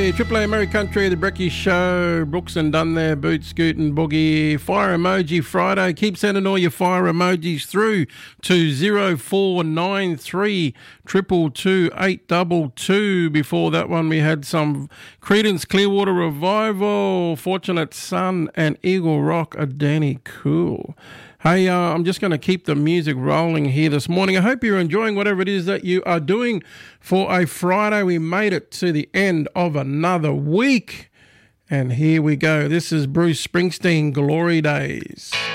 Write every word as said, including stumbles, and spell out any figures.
Hey, Triple A American Country, the Brecky Show, Brooks and Dunn there, Boot, Scoot and Boogie. Fire Emoji Friday. Keep sending all your fire emojis through to zero four nine three two two two eight two two. Before that one, we had some Creedence Clearwater Revival, Fortunate Son and Eagle Rock, a Danny Cool. Hey, uh, I'm just going to keep the music rolling here this morning. I hope you're enjoying whatever it is that you are doing for a Friday. We made it to the end of another week. And here we go. This is Bruce Springsteen, Glory Days.